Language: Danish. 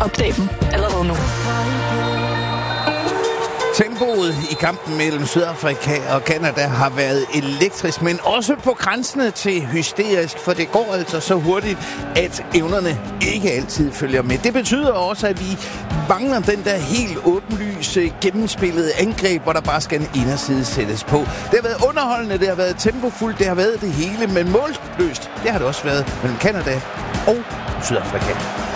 Opdag dem allerede nu. Tempoet i kampen mellem Sydafrika og Canada har været elektrisk, men også på grænsende til hysterisk, for det går altså så hurtigt, at evnerne ikke altid følger med. Det betyder også, at vi mangler den der helt åbenlyse, gennemspillede angreb, hvor der bare skal en inderside sættes på. Det har været underholdende, det har været tempofuldt, det har været det hele, men målløst, det har det også været mellem Canada og Sydafrika.